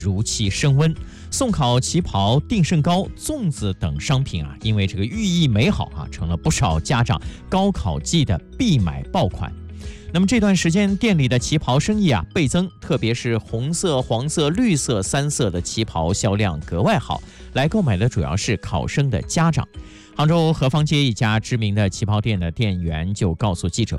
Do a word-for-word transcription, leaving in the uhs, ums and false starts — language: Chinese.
如期升温。送考旗袍、定胜糕、粽子等商品啊，因为这个寓意美好啊，成了不少家长高考季的必买爆款。那么这段时间店里的旗袍生意啊倍增，特别是红色、黄色、绿色三色的旗袍销量格外好。来购买的主要是考生的家长。杭州河坊街一家知名的旗袍店的店员就告诉记者，